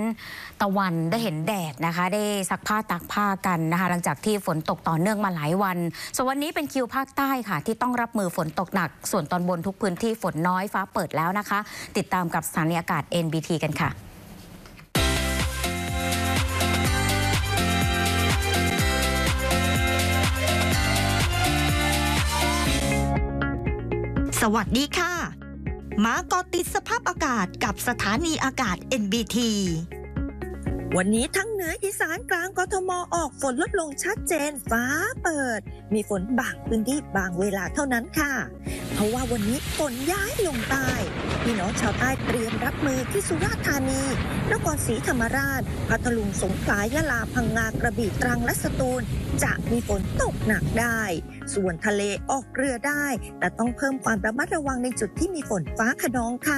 ตะวันได้เห็นแดดนะคะได้ซักผ้าตากผ้ากันนะคะหลังจากที่ฝนตกต่อเนื่องมาหลายวันส่วนวันนี้เป็นคิวภาคใต้ค่ะที่ต้องรับมือฝนตกหนักส่วนตอนบนทุกพื้นที่ฝนน้อยฟ้าเปิดแล้วนะคะติดตามกับสถานีอากาศ NBT กันค่ะสวัสดีค่ะมาเกาะติดสภาพอากาศกับสถานีอากาศ NBT วันนี้ทั้งเหนืออีสานกลางกทมออกฝนลดลงชัดเจนฟ้าเปิดมีฝนบางพื้นที่บางเวลาเท่านั้นค่ะเพราะว่าวันนี้ฝนย้ายลงใต้พี่น้องชาวใต้เตรียมรับมือที่สุราษฎร์ธานีนครศรีธรรมราชพัทลุงสงขลายะลาพังงากระบี่ตรังและสตูลจะมีฝนตกหนักได้ส่วนทะเลออกเรือได้แต่ต้องเพิ่มความระมัดระวังในจุดที่มีฝนฟ้าคะนองค่ะ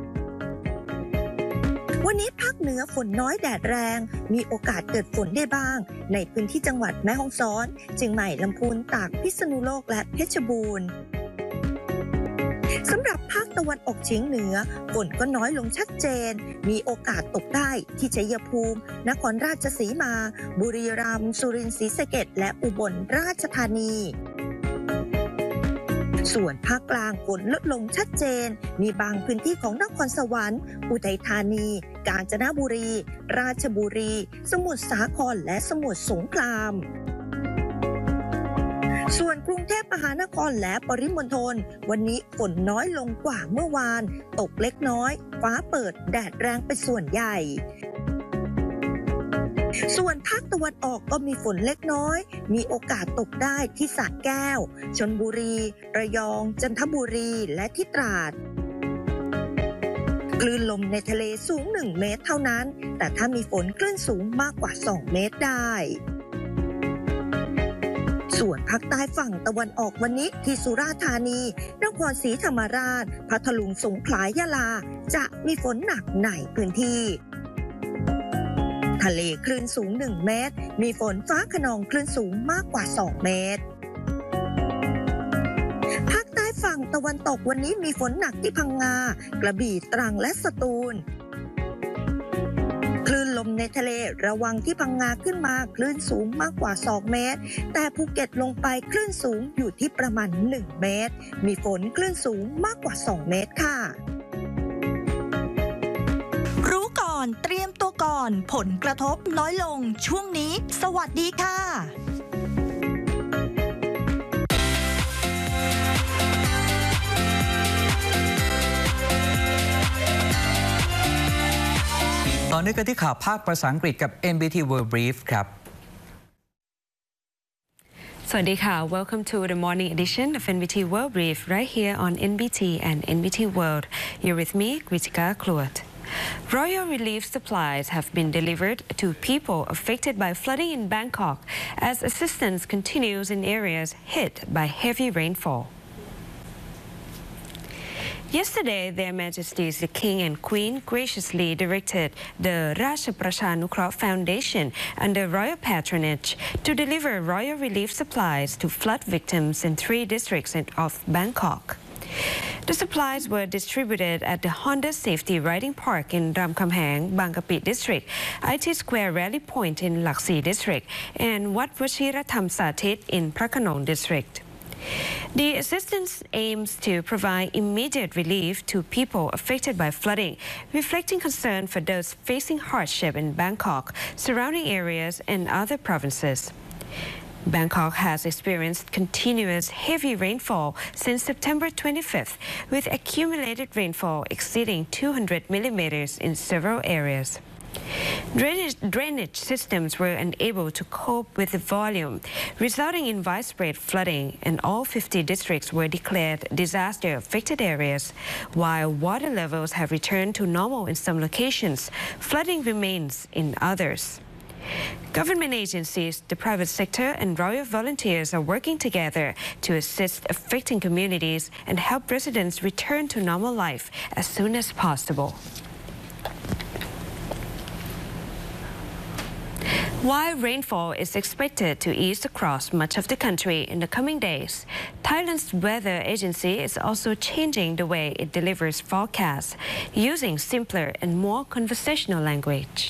วันนี้ภาคเหนือฝนน้อยแดดแรงมีโอกาสเกิดฝนได้บ้างในพื้นที่จังหวัดแม่ฮ่องสอนเชียงใหม่ลำพูนตากพิษณุโลกและเพชรบูรณ์สำหรับภาคตะวันออกเฉียงเหนือฝนก็น้อยลงชัดเจนมีโอกาสตกได้ที่ชัยภูมินครราชสีมาบุรีรัมย์สุรินทร์ศรีสะเกษและอุบลราชธานีส่วนภาคกลางฝนลดลงชัดเจนมีบางพื้นที่ของนครสวรรค์อุทัยธานีกาญจนบุรีราชบุรีสมุทรสาครและสมุทรสงครามส่วนกรุงเทพมหานครและปริมณฑลวันนี้ฝนน้อยลงกว่าเมื่อวานตกเล็กน้อยฟ้าเปิดแดดแรงเป็นส่วนใหญ่ส่วนภาคตะวันออกก็มีฝนเล็กน้อยมีโอกาสตกได้ที่สระแก้วชลบุรีระยองจันทบุรีและที่ตราดคลื่นลมในทะเลสูง1 เมตรเท่านั้นแต่ถ้ามีฝนคลื่นสูงมากกว่า2 เมตรได้ส่วนภาคใต้ฝั่งตะวันออกวันนี้ที่สุราษฎร์ธานีนครศรีธรรมราชพัทลุงสงขลายะลาจะมีฝนหนักในพื้นที่ทะเลคลื่นสูง1 เมตรมีฝนฟ้าคะนองคลื่นสูงมากกว่า2 เมตรภาคใต้ฝั่งตะวันตกวันนี้มีฝนหนักที่พังงากระบี่ตรังและสตูลคลื่นลมในทะเลระวังที่พังงาขึ้นมาคลื่นสูงมากกว่า2 เมตรแต่ภูเก็ตลงไปคลื่นสูงอยู่ที่ประมาณ1 เมตรมีฝนคลื่นสูงมากกว่า2 เมตรค่ะรู้ก่อนเตรียมตัวก่อนผลกระทบน้อยลงช่วงนี้สวัสดีค่ะตอนนี้กันที่ข่าวภาคภาษาอังกฤษกับ NBT World Brief ครับสวัสดีค่ะ Welcome to the morning edition of NBT World Brief right here on NBT and NBT World. You're with me, Kritika Kluat. Royal relief supplies have been delivered to people affected by flooding in Bangkok as assistance continues in areas hit by heavy rainfall. Yesterday, Their Majesties the King and Queen graciously directed the Raja Prashanukra Foundation under royal patronage to deliver royal relief supplies to flood victims in 3 districts of Bangkok. The supplies were distributed at the Honda Safety Riding Park in Ramkhamhaeng, Bangkapi District, IT Square Rally Point in Laksi District, and Wat Wachiratham Sathit in Phrakanong District. The assistance aims to provide immediate relief to people affected by flooding, reflecting concern for those facing hardship in Bangkok, surrounding areas, and other provinces. Bangkok has experienced continuous heavy rainfall since September 25th, with accumulated rainfall exceeding 200 millimeters in several areas. Drainage systems were unable to cope with the volume, resulting in widespread flooding, and all 50 districts were declared disaster-affected areas. While water levels have returned to normal in some locations, flooding remains in others. Government agencies, the private sector, and royal volunteers are working together to assist affecting communities and help residents return to normal life as soon as possible. While rainfall is expected to ease across much of the country in the coming days, Thailand's weather agency is also changing the way it delivers forecasts, using simpler and more conversational language.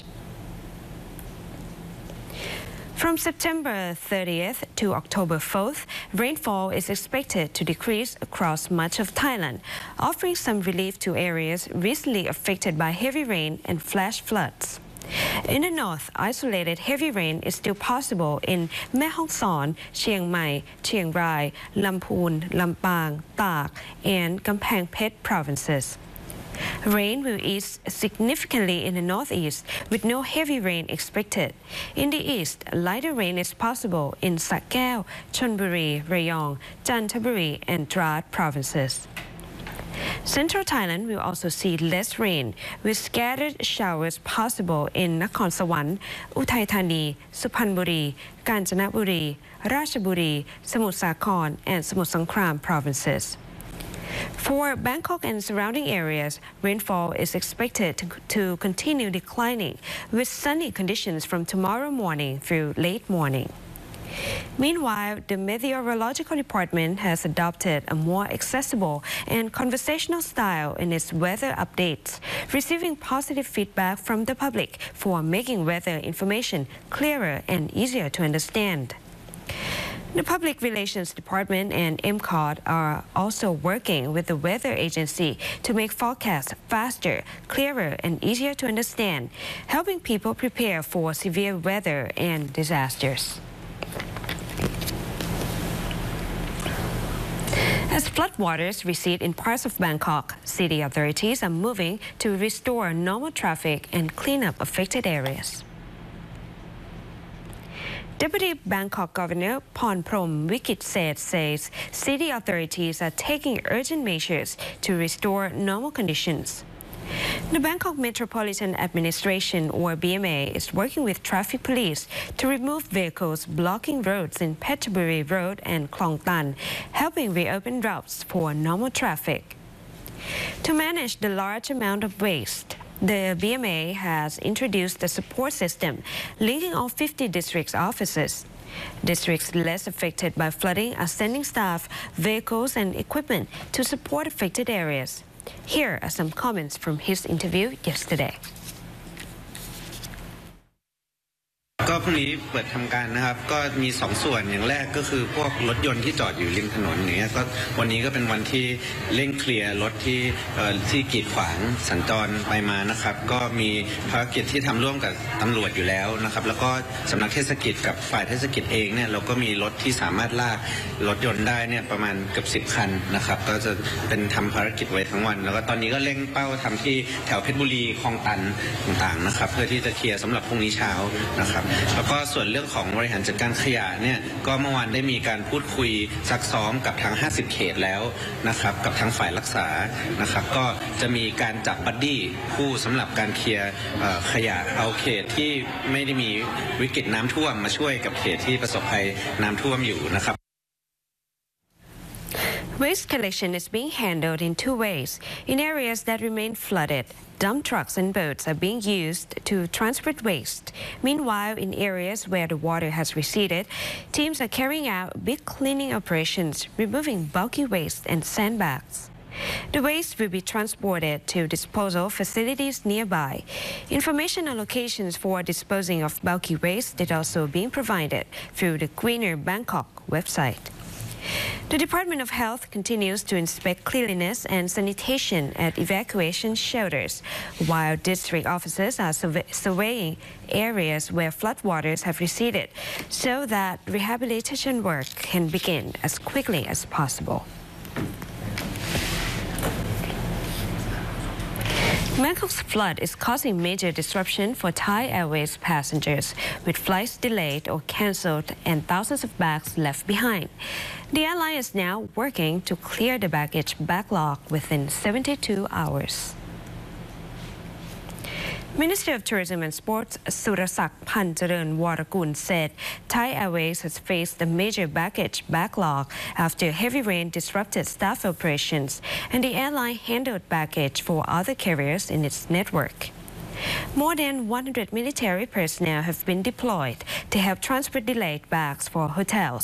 From September 30th to October 4th, rainfall is expected to decrease across much of Thailand, offering some relief to areas recently affected by heavy rain and flash floods. In the north, isolated heavy rain is still possible in Mae Hong Son, Chiang Mai, Chiang Rai, Lamphun, Lampang, Tak, and Kamphaeng Phet provinces. Rain will ease significantly in the northeast, with no heavy rain expected. In the east, lighter rain is possible in Sa Kaeo, Chonburi, Rayong, Chanthaburi, and Trat provinces. Central Thailand will also see less rain, with scattered showers possible in Nakhon Sawan, Uthai Thani, Suphanburi, Kanchanaburi, Ratchaburi, Samut Sakhon, and Samut Songkhram provinces. For Bangkok and surrounding areas, rainfall is expected to continue declining, with sunny conditions from tomorrow morning through late morning. Meanwhile, the Meteorological Department has adopted a more accessible and conversational style in its weather updates, receiving positive feedback from the public for making weather information clearer and easier to understand. The Public Relations Department and MCOT are also working with the weather agency to make forecasts faster, clearer, and easier to understand, helping people prepare for severe weather and disasters. As floodwaters recede in parts of Bangkok, city authorities are moving to restore normal traffic and clean up affected areas. Deputy Bangkok Governor Pornprom Wikitset says city authorities are taking urgent measures to restore normal conditions. The Bangkok Metropolitan Administration, or BMA, is working with traffic police to remove vehicles blocking roads in Phetchaburi Road and Klong Tan, helping reopen routes for normal traffic. To manage the large amount of waste, the BMA has introduced a support system linking all 50 district offices. Districts less affected by flooding are sending staff, vehicles, and equipment to support affected areas. Here are some comments from his interview yesterday. ก็พรุ่งนี้เปิดทำการนะครับก็มี2ส่วนอย่างแรกก็คือพวกรถยนต์ที่จอดอยู่ริมถนนอย่างเงี้ยก็วันนี้ก็เป็นวันที่เร่งเคลียร์รถที่กีดขวางสัญจรไปมานะครับก็มีภารกิจที่ทำร่วมกับตำรวจอยู่แล้วนะครับแล้วก็สำนักเทศกิจกับฝ่ายเทศกิจเองเนี่ยเราก็มีรถที่สามารถลากรถยนต์ได้เนี่ยประมาณเกือบ10 คันนะครับก็จะเป็นทำภารกิจไว้ทั้งวันแล้วก็ตอนนี้ก็เร่งเป้าทำที่แถวเพชรบุรีคลองตันต่างๆนะครับเพื่อที่จะเคลียร์สำหรับพรุ่งนี้เช้านะครับแล้วก็ส่วนเรื่องของบริหารจัดการขยะเนี่ยก็เมื่อวานได้มีการพูดคุยซักซ้อมกับทาง50เขตแล้วนะครับกับทางฝ่ายรักษานะครับก็จะมีการจับบัดดี้ผู้สำหรับการเคลียร์ขยะเอาเขตที่ไม่ได้มีวิกฤตน้ำท่วมมาช่วยกับเขตที่ประสบภัยน้ำท่วมอยู่นะครับ Waste collection is being handled in two ways. In areas that remain flooded, dump trucks and boats are being used to transport waste. Meanwhile, in areas where the water has receded, teams are carrying out big cleaning operations, removing bulky waste and sandbags. The waste will be transported to disposal facilities nearby. Information on locations for disposing of bulky waste is also being provided through the Greener Bangkok website. The Department of Health continues to inspect cleanliness and sanitation at evacuation shelters, while district officers are surveying areas where floodwaters have receded so that rehabilitation work can begin as quickly as possible. Bangkok's flood is causing major disruption for Thai Airways passengers, with flights delayed or cancelled and thousands of bags left behind. The airline is now working to clear the baggage backlog within 72 hours. Minister of Tourism and Sports Surasak Pancharan Warakul said Thai Airways has faced a major baggage backlog after heavy rain disrupted staff operations, and the airline handled baggage for other carriers in its network. More than 100 military personnel have been deployed to help transport delayed bags for hotels.